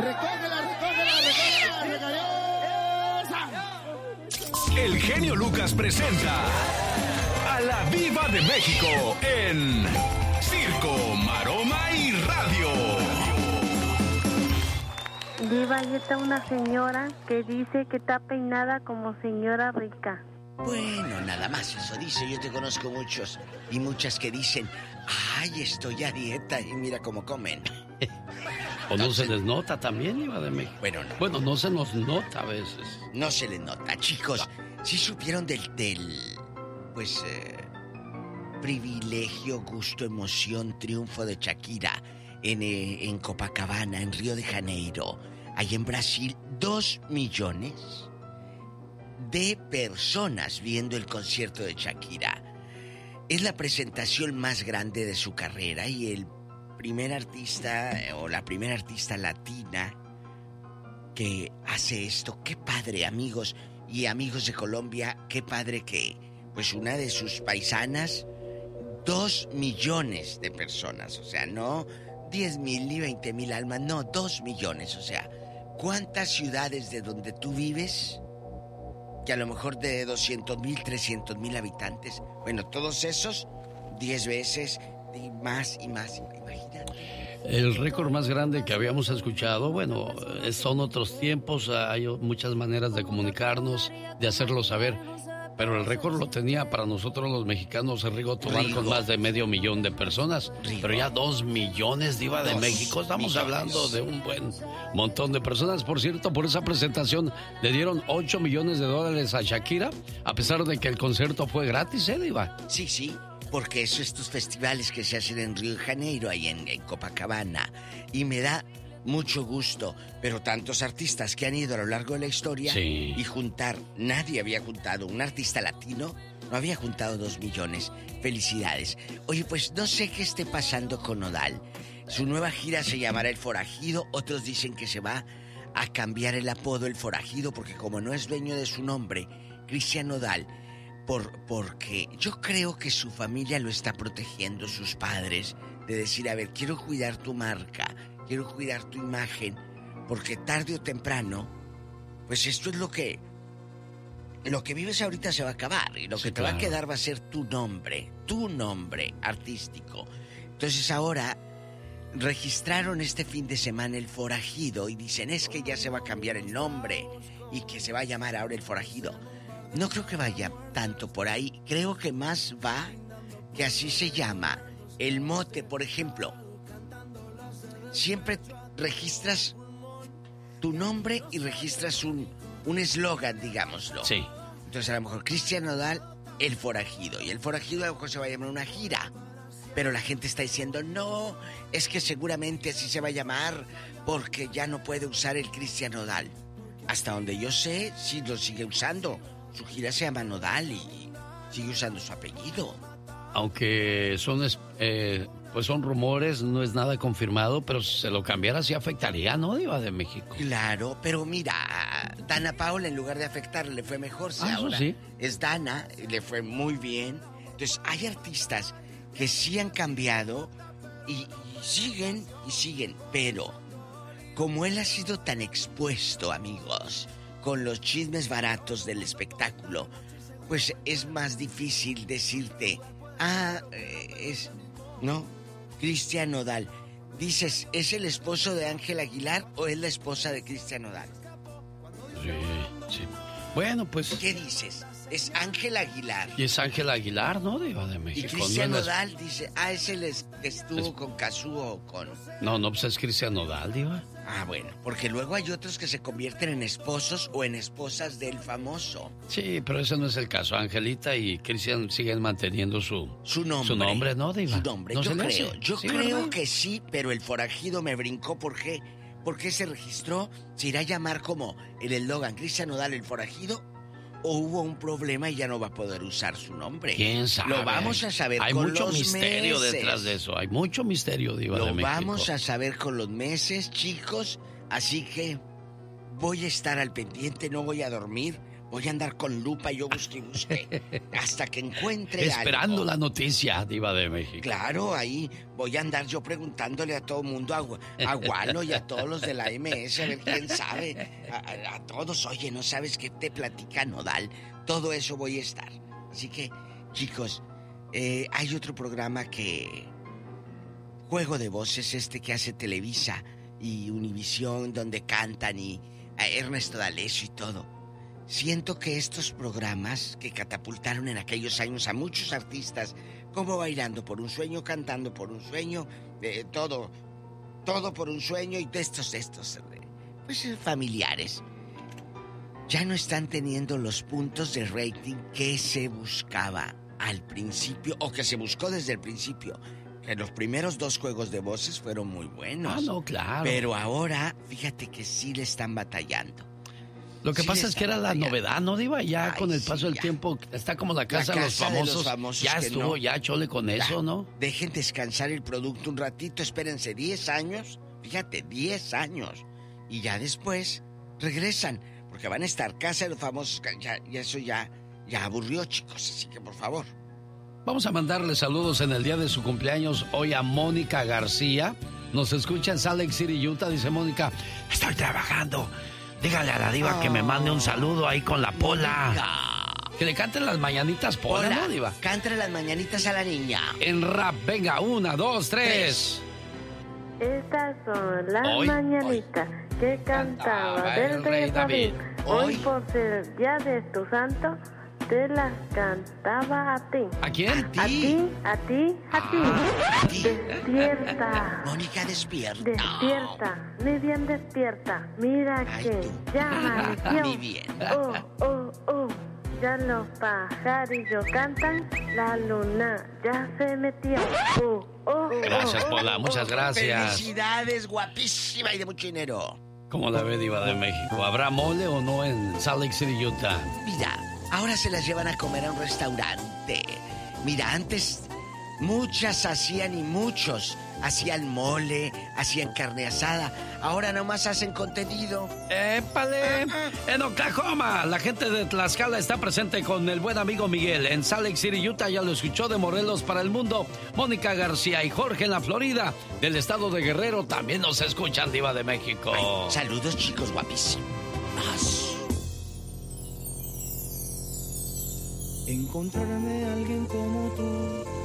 El genio Lucas presenta a la Diva de México en Circo, Maroma y Radio. Diva, ahí está una señora que dice que está peinada como señora rica. Bueno, nada más eso dice. Yo te conozco muchos y muchas que dicen, ay, estoy a dieta y mira cómo comen. O no se les nota también, Diva de México. Bueno, no se nos nota a veces. No se les nota, chicos. ¿Sí supieron del privilegio, gusto, emoción, triunfo de Shakira en Copacabana, en Río de Janeiro, allá en Brasil? 2 millones de personas viendo el concierto de Shakira. Es la presentación más grande de su carrera y el primer artista o la primera artista latina que hace esto. Qué padre, amigos y amigos de Colombia, qué padre que pues una de sus paisanas, 2 millones de personas, o sea, no 10,000 ni 20,000 almas, no, 2 millones, o sea, ¿cuántas ciudades de donde tú vives? Que a lo mejor de 200,000, 300,000 habitantes, bueno, todos esos 10 veces y más, imagínate. El récord más grande que habíamos escuchado, bueno, son otros tiempos, hay muchas maneras de comunicarnos, de hacerlo saber, pero el récord lo tenía para nosotros los mexicanos Rigo Tobar con más de 500,000 de personas, pero ya 2 millones, Diva de México, estamos hablando de un buen montón de personas. Por cierto, por esa presentación le dieron $8 millones a Shakira, a pesar de que el concierto fue gratis, Diva? Sí, porque eso, estos festivales que se hacen en Río de Janeiro, ahí en Copacabana, y me da mucho gusto, pero tantos artistas que han ido a lo largo de la historia, sí, y juntar, nadie había juntado, un artista latino no había juntado 2 millones. Felicidades. Oye, pues no sé qué esté pasando con Nodal. Su nueva gira se llamará El Forajido, otros dicen que se va a cambiar el apodo El Forajido, porque como no es dueño de su nombre, Cristian Nodal, porque yo creo que su familia lo está protegiendo, sus padres, de decir, a ver, quiero cuidar tu marca, quiero cuidar tu imagen, porque tarde o temprano, pues esto es lo que vives ahorita se va a acabar, y lo que te va a quedar va a ser tu nombre artístico. Entonces ahora registraron este fin de semana El Forajido y dicen, es que ya se va a cambiar el nombre y que se va a llamar ahora El Forajido. No creo que vaya tanto por ahí. Creo que más va que así se llama. El mote, por ejemplo. Siempre registras tu nombre y registras un eslogan, digámoslo. Sí. Entonces a lo mejor Cristian Nodal, El Forajido. Y El Forajido a lo mejor se va a llamar una gira. Pero la gente está diciendo, no, es que seguramente así se va a llamar porque ya no puede usar el Cristian Nodal. Hasta donde yo sé, sí lo sigue usando. Su gira se llama Nodal y sigue usando su apellido. Aunque son rumores, no es nada confirmado, pero si se lo cambiara sí afectaría, ¿no, Diva de México? Claro, pero mira, a Dana Paola en lugar de afectarle le fue mejor. Ahora sí. Es Dana, le fue muy bien. Entonces hay artistas que sí han cambiado y siguen, pero como él ha sido tan expuesto, amigos, con los chismes baratos del espectáculo, pues es más difícil decirte, no, Cristian Nodal. Dices, ¿es el esposo de Ángel Aguilar o es la esposa de Cristian Nodal? Sí. Bueno, pues... ¿Qué dices? Es Ángel Aguilar. Y es Ángel Aguilar, ¿no, Diva de México? Y Cristian Nodal dice, es el que estuvo con Cazú o con... No, pues es Cristian Nodal, Diva. Bueno, porque luego hay otros que se convierten en esposos o en esposas del famoso. Sí, pero ese no es el caso. Angelita y Cristian siguen manteniendo su nombre. Su nombre, ¿no, Diva? Su nombre, ¿No yo creo que sí, pero El Forajido me brincó. ¿Por qué? Porque se registró, se irá a llamar como el eslogan Cristian Nodal El Forajido, o hubo un problema y ya no va a poder usar su nombre. ¿Quién sabe? Lo vamos a saber con los meses. Hay mucho misterio detrás de eso. Hay mucho misterio, Diva de México. Lo vamos a saber con los meses, chicos. Así que voy a estar al pendiente, no voy a dormir, Voy a andar con lupa, yo busque hasta que encuentre Esperando algo. La noticia, Diva de México. Claro, ahí voy a andar yo preguntándole a todo mundo, a Gualo y a todos los de la MS, a ver quién sabe. A todos, oye, ¿no sabes qué te platica Nodal? Todo eso voy a estar. Así que, chicos, hay otro programa que... Juego de Voces, que hace Televisa y Univisión, donde cantan y Ernesto D'Alessio y todo. Siento que estos programas que catapultaron en aquellos años a muchos artistas, como Bailando por un Sueño, Cantando por un Sueño, todo por un sueño y de estos, pues familiares, ya no están teniendo los puntos de rating que se buscaba al principio, o que se buscó desde el principio. Que los primeros 2 Juegos de Voces fueron muy buenos. Ah, no, claro. Pero ahora, fíjate que sí le están batallando. Lo que pasa es que era la novedad, ¿no, Diva? Ya con el paso del tiempo, está como la casa de los famosos. Ya estuvo, no. Ya chole con eso, ¿no? Dejen descansar el producto un ratito, espérense 10 años. Fíjate, 10 años. Y ya después regresan. Porque van a estar casa de los famosos. Y eso ya aburrió, chicos. Así que, por favor. Vamos a mandarle saludos en el día de su cumpleaños hoy a Mónica García. Nos escucha en Salt Lake City, Utah. Dice Mónica, estoy trabajando. Dígale a la Diva que me mande un saludo ahí con la Pola. Mónica. Que le canten las mañanitas, Pola, ¿no, Diva? Cántale las mañanitas a la niña. En rap, venga, 1, 2, 3. Estas son las mañanitas que cantaba del rey David. Hoy por ser el día de tu santo, te las cantaba a ti. ¿A quién? A ti. Despierta. Mónica, despierta. Despierta, muy bien despierta. Mira que ya amaneció. Muy bien. Oh. Ya los pajarillos cantan, la luna ya se metió. Gracias, Pola, muchas gracias. Felicidades, guapísima y de mucho dinero. ¿Cómo la ve, Diva de México? ¿Habrá mole o no en Salt Lake City, Utah? Mira, ahora se las llevan a comer a un restaurante. Mira, antes muchas hacían y muchos hacían mole, hacían carne asada. Ahora nomás hacen contenido. ¡Épale! En Oklahoma, la gente de Tlaxcala está presente con el buen amigo Miguel. En Salt Lake City, Utah, ya lo escuchó, de Morelos para el mundo, Mónica García. Y Jorge en la Florida, del estado de Guerrero, también nos escuchan, Diva de México. Ay, saludos, chicos, guapísimos. Encontrarme a alguien como tú